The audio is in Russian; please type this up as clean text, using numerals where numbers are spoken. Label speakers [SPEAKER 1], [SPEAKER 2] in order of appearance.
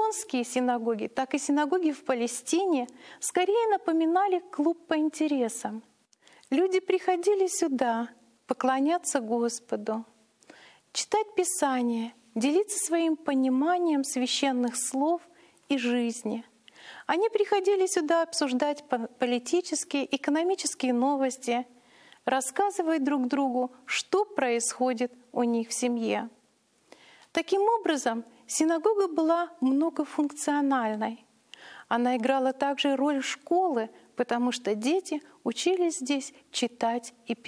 [SPEAKER 1] вавилонские синагоги, так и синагоги в Палестине скорее напоминали клуб по интересам. Люди приходили сюда поклоняться Господу, читать Писание, делиться своим пониманием священных слов и жизни. Они приходили сюда обсуждать политические, экономические новости, рассказывать друг другу, что происходит у них в семье. Таким образом, синагога была многофункциональной. Она играла также роль школы, потому что дети учились здесь читать и писать.